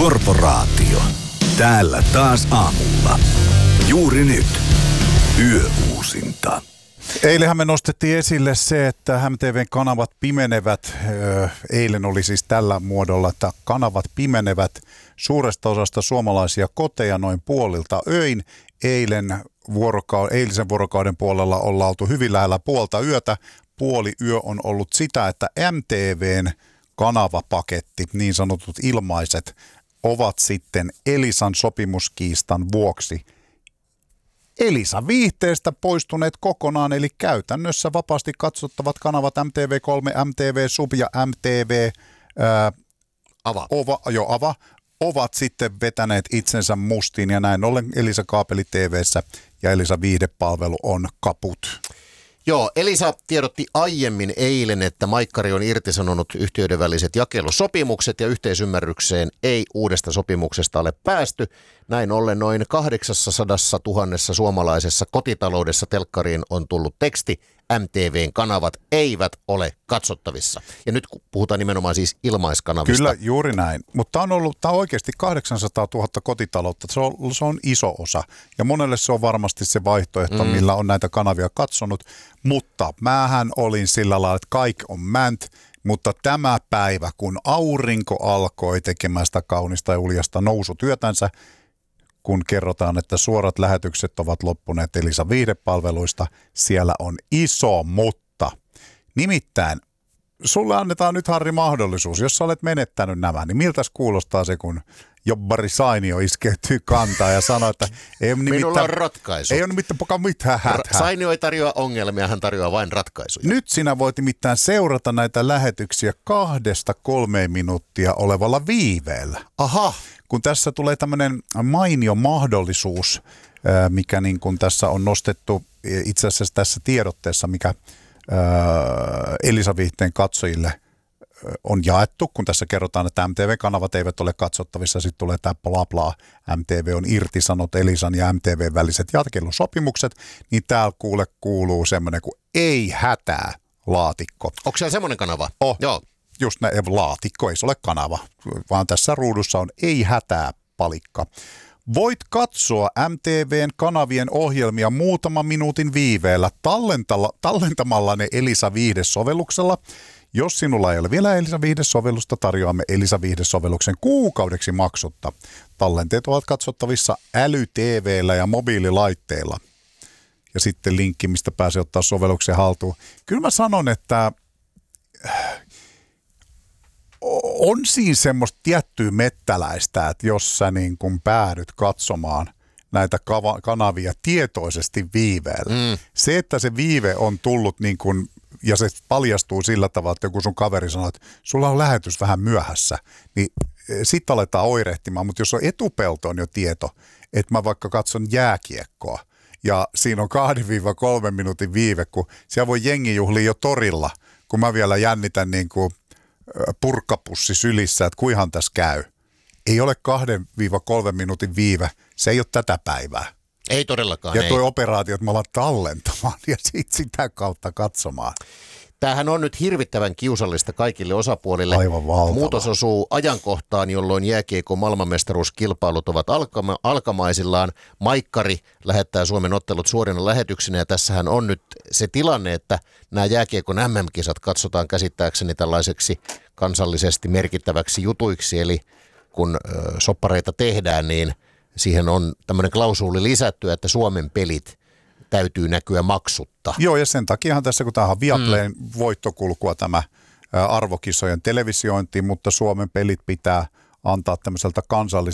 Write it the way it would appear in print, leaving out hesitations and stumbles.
Korporaatio. Täällä taas aamulla. Juuri nyt. Yöuusinta. Eilenhän me nostettiin esille se, että MTVn kanavat pimenevät. Eilen oli siis tällä muodolla, että kanavat pimenevät suuresta osasta suomalaisia koteja noin puolilta öin. Eilisen vuorokauden puolella ollaan oltu hyvin lähellä puolta yötä. Puoli yö on ollut sitä, että MTVn kanavapaketti, niin sanotut ilmaiset, ovat sitten Elisan sopimuskiistan vuoksi Elisa viihteestä poistuneet kokonaan, eli käytännössä vapaasti katsottavat kanavat MTV3, MTV Sub ja MTV Ava ovat sitten vetäneet itsensä mustiin, ja näin ollen Elisa Kaapeli TV:ssä ja Elisa viihdepalvelu on kaput. Joo, Elisa tiedotti aiemmin eilen, että Maikkari on irtisanonut yhtiöiden väliset jakelusopimukset ja yhteisymmärrykseen ei uudesta sopimuksesta ole päästy. Näin ollen noin 800 000 suomalaisessa kotitaloudessa telkkariin on tullut teksti: MTVn kanavat eivät ole katsottavissa. Ja nyt puhutaan nimenomaan siis ilmaiskanavista. Kyllä, juuri näin. Mutta tämä on oikeasti 800 000 kotitaloutta. Se on iso osa. Ja monelle se on varmasti se vaihtoehto, millä on näitä kanavia katsonut. Mutta mähän olin sillä lailla, että kaikki on mänt. Mutta tämä päivä, kun aurinko alkoi tekemään sitä kaunista ja uljasta nousutyötänsä, kun kerrotaan, että suorat lähetykset ovat loppuneet Elisa viihdepalveluista, siellä on iso mutta. Nimittäin, sulle annetaan nyt, Harri, mahdollisuus. Jos sä olet menettänyt nämä, niin miltäs kuulostaa se, kun Jobbari Sainio iskeytyy kantaa ja sanoo, että ei ole Minulla on ratkaisu. Ei ole mitään häthää. Sainio ei tarjoa ongelmia, hän tarjoaa vain ratkaisuja. Nyt sinä voit nimittäin seurata näitä lähetyksiä 2-3 minuuttia olevalla viiveellä. Aha. Kun tässä tulee tämmöinen mainio mahdollisuus, mikä niin kuin tässä on nostettu itse asiassa tässä tiedotteessa, mikä Elisa Viihteen katsojille on jaettu, kun tässä kerrotaan, että MTV-kanavat eivät ole katsottavissa, sitten tulee tämä bla bla, MTV on irtisanonut Elisan ja MTVn väliset jakelusopimukset, niin täällä kuuluu semmoinen kuin ei hätää -laatikko. Onko siellä semmoinen kanava? Joo. Just näin, laatikko, ei se ole kanava, vaan tässä ruudussa on ei hätää -palikka. Voit katsoa MTVn kanavien ohjelmia muutaman minuutin viiveellä tallentamalla ne Elisa Viihde-sovelluksella. Jos sinulla ei ole vielä Elisa Viihde-sovellusta, tarjoamme Elisa Viihde-sovelluksen kuukaudeksi maksutta. Tallenteet ovat katsottavissa äly-TV:llä ja mobiililaitteilla. Ja sitten linkki, mistä pääsee ottaa sovelluksen haltuun. Kyllä mä sanon, että on siinä semmoista tiettyä mettäläistä, että jos sä niin kun päädyt katsomaan näitä kanavia tietoisesti viiveellä. Se, että se viive on tullut niin kun, ja se paljastuu sillä tavalla, että joku sun kaveri sanoo, että sulla on lähetys vähän myöhässä, niin sitten aletaan oirehtimaan. Mutta jos on etupeltoon jo tieto, että mä vaikka katson jääkiekkoa, ja siinä on 2-3 minuutin viive, kun siellä voi jengi juhlia jo torilla, kun mä vielä jännitän niin kuin purkkapussi sylissä, että kuinhan tässä käy. Ei ole 2-3 minuutin viive, se ei ole tätä päivää. Ei todellakaan. Ja tuo operaatio, että me ollaan tallentamaan ja sitä kautta katsomaan. Tämähän on nyt hirvittävän kiusallista kaikille osapuolille. Aivan valtava. Muutos osuu ajankohtaan, jolloin jääkiekon maailmanmestaruuskilpailut ovat alkamaisillaan. Maikkari lähettää Suomen ottelut suorina lähetyksinä, ja tässähän on nyt se tilanne, että nämä jääkiekon MM-kisat katsotaan käsittääkseni tällaiseksi kansallisesti merkittäväksi jutuiksi. Eli kun soppareita tehdään, niin siihen on tämmöinen klausuuli lisätty, että Suomen pelit täytyy näkyä maksutta. Joo, ja sen takiahan tässä, kun tämähän on Viaplayn voittokulkua tämä arvokisojen televisiointi, mutta Suomen pelit pitää antaa tämmöiseltä kansalliselta